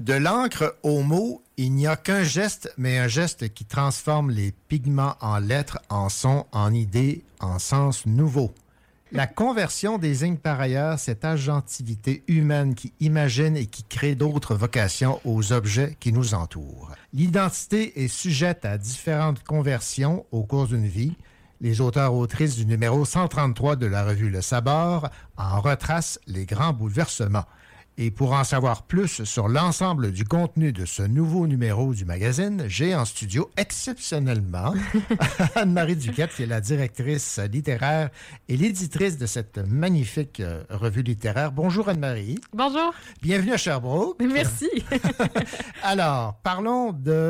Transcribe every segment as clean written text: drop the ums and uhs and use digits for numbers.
De l'encre aux mots, il n'y a qu'un geste, mais un geste qui transforme les pigments en lettres, en sons, en idées, en sens nouveaux. La conversion désigne par ailleurs cette agentivité humaine qui imagine et qui crée d'autres vocations aux objets qui nous entourent. L'identité est sujette à différentes conversions au cours d'une vie. Les auteurs-autrices du numéro 133 de la revue Le Sabord en retracent les grands bouleversements. Et pour en savoir plus sur l'ensemble du contenu de ce nouveau numéro du magazine, j'ai en studio exceptionnellement Anne-Marie Duquette, qui est la directrice littéraire et l'éditrice de cette magnifique revue littéraire. Bonjour Anne-Marie. Bonjour. Bienvenue à Sherbrooke. Merci. Alors, parlons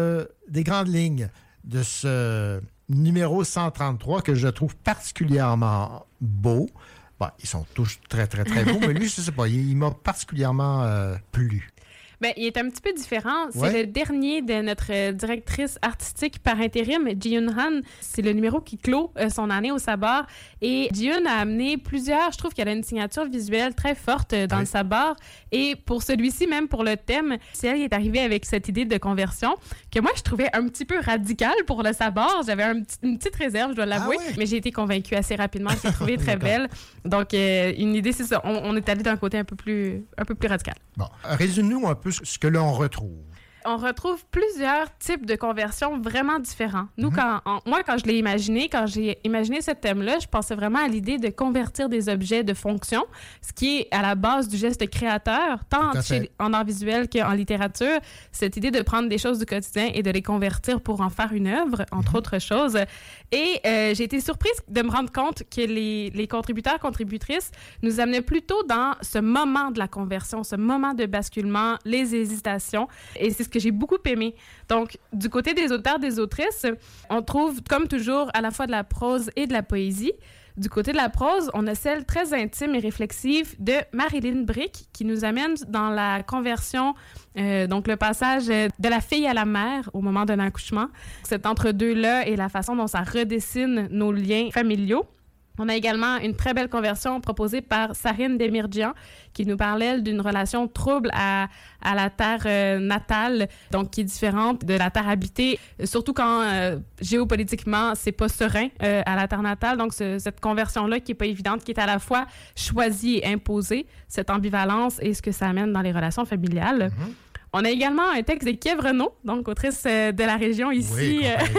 des grandes lignes de ce numéro 133 que je trouve particulièrement beau. Bon, ils sont tous très, très, très beaux, mais lui, je ne sais pas, il m'a particulièrement plu. Bien, il est un petit peu différent. C'est le dernier de notre directrice artistique par intérim, Ji-Yoon Han. C'est le numéro qui clôt son année au Sabord. Et Ji-Yoon a amené plusieurs... Je trouve qu'elle a une signature visuelle très forte dans le Sabord. Et pour celui-ci, même pour le thème, c'est elle qui est arrivée avec cette idée de conversion que moi, je trouvais un petit peu radicale pour le Sabord. J'avais une petite réserve, je dois l'avouer. Mais j'ai été convaincue assez rapidement. Je l'ai trouvée très belle. Donc, une idée, c'est ça. On est allé d'un côté un peu plus radical. Bon, résume-nous un peu ce que l'on retrouve. On retrouve plusieurs types de conversions vraiment différents. Nous, moi, quand je l'ai imaginé, quand j'ai imaginé ce thème-là, je pensais vraiment à l'idée de convertir des objets de fonction, ce qui est à la base du geste créateur, tant en art visuel qu'en littérature. Cette idée de prendre des choses du quotidien et de les convertir pour en faire une œuvre, entre autres choses. Et j'ai été surprise de me rendre compte que les contributeurs, contributrices nous amenaient plutôt dans ce moment de la conversion, ce moment de basculement, les hésitations. Et c'est ce que j'ai beaucoup aimé. Donc, du côté des auteurs, des autrices, on trouve, comme toujours, à la fois de la prose et de la poésie. Du côté de la prose, on a celle très intime et réflexive de Marilyn Brick, qui nous amène dans la conversion, donc le passage de la fille à la mère au moment d'un accouchement. Cet entre-deux-là et la façon dont ça redessine nos liens familiaux. On a également une très belle conversion proposée par Sarine Demirjian qui nous parlait d'une relation trouble à la terre natale, donc qui est différente de la terre habitée, surtout quand géopolitiquement, c'est pas serein à la terre natale. Donc, cette conversion-là qui est pas évidente, qui est à la fois choisie et imposée, cette ambivalence et ce que ça amène dans les relations familiales. On a également un texte de Kiev Renaud, donc autrice de la région ici,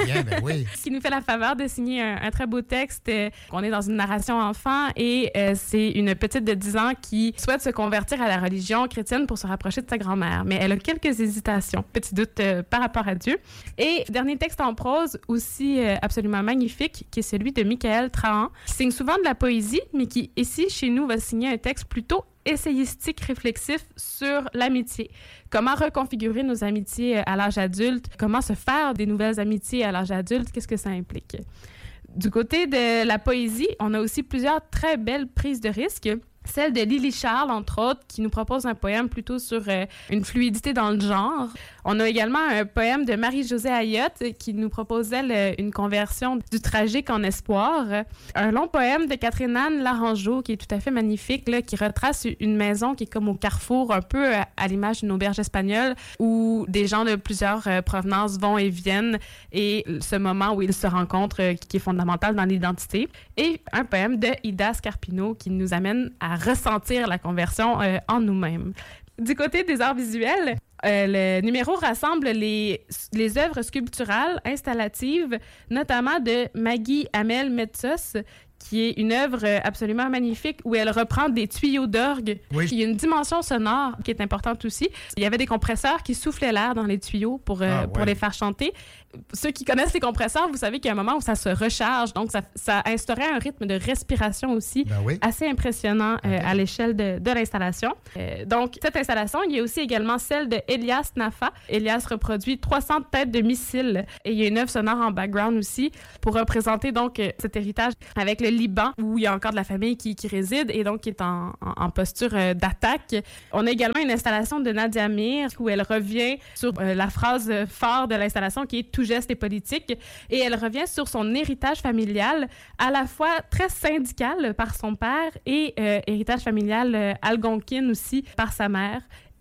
qui nous fait la faveur de signer un très beau texte. On est dans une narration enfant et c'est une petite de 10 ans qui souhaite se convertir à la religion chrétienne pour se rapprocher de sa grand-mère. Mais elle a quelques hésitations, petit doute par rapport à Dieu. Et dernier texte en prose aussi absolument magnifique, qui est celui de Michael Trahan, qui signe souvent de la poésie, mais qui ici, chez nous, va signer un texte plutôt essayistique, réflexif sur l'amitié. Comment reconfigurer nos amitiés à l'âge adulte? Comment se faire des nouvelles amitiés à l'âge adulte? Qu'est-ce que ça implique? Du côté de la poésie, on a aussi plusieurs très belles prises de risques. Celle de Lily Charles, entre autres, qui nous propose un poème plutôt sur une fluidité dans le genre. On a également un poème de Marie-Josée Ayotte qui nous propose, elle, une conversion du tragique en espoir. Un long poème de Catherine-Anne Larangeau qui est tout à fait magnifique, là, qui retrace une maison qui est comme au carrefour, un peu à l'image d'une auberge espagnole, où des gens de plusieurs provenances vont et viennent, et ce moment où ils se rencontrent qui est fondamental dans l'identité. Et un poème de Ida Scarpino qui nous amène à ressentir la conversion en nous-mêmes. Du côté des arts visuels, le numéro rassemble les œuvres sculpturales installatives, notamment de Maggie Hamel Metsos, qui est une œuvre absolument magnifique où elle reprend des tuyaux d'orgue. Oui. Il y a une dimension sonore qui est importante aussi. Il y avait des compresseurs qui soufflaient l'air dans les tuyaux pour les faire chanter. Ceux qui connaissent les compresseurs, vous savez qu'il y a un moment où ça se recharge, donc ça instaurait un rythme de respiration aussi assez impressionnant à l'échelle de l'installation. Donc, cette installation, il y a aussi également celle de Elias Nafa. Elias reproduit 300 têtes de missiles et il y a une œuvre sonore en background aussi pour représenter donc cet héritage avec le Liban où il y a encore de la famille qui réside et donc qui est en posture d'attaque. On a également une installation de Nadia Mir où elle revient sur la phrase phare de l'installation qui est « Tout geste est politique » et elle revient sur son héritage familial à la fois très syndical par son père et héritage familial algonquin aussi par sa mère.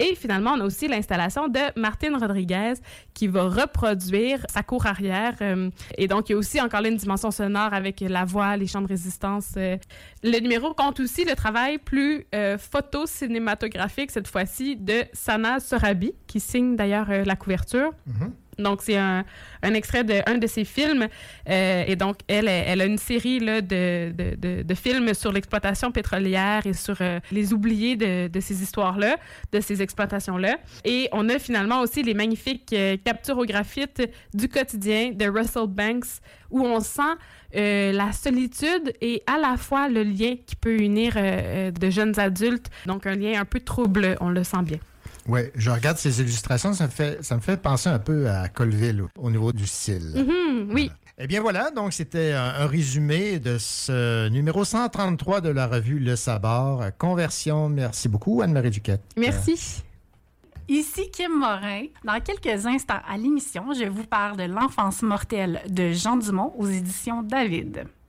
Et finalement, on a aussi l'installation de Martine Rodriguez qui va reproduire sa cour arrière. Et donc, il y a aussi encore là une dimension sonore avec la voix, les champs de résistance. Le numéro compte aussi le travail plus photo-cinématographique, cette fois-ci, de Sana Sorabi, qui signe d'ailleurs la couverture. Mm-hmm. Donc, c'est un extrait d'un de ses films. Et donc, elle a une série là, de films sur l'exploitation pétrolière et sur les oubliés de ces histoires-là, de ces exploitations-là. Et on a finalement aussi les magnifiques captures au graphite du quotidien de Russell Banks, où on sent la solitude et à la fois le lien qui peut unir de jeunes adultes. Donc, un lien un peu trouble, on le sent bien. Oui, je regarde ces illustrations, ça me fait penser un peu à Colville au niveau du style. Mm-hmm, oui. Eh bien voilà, donc c'était un résumé de ce numéro 133 de la revue Le Sabar. Conversion, merci beaucoup Anne-Marie Duquette. Merci. Ici Kim Morin. Dans quelques instants à l'émission, je vous parle de L'enfance mortelle de Jean Dumont aux éditions David.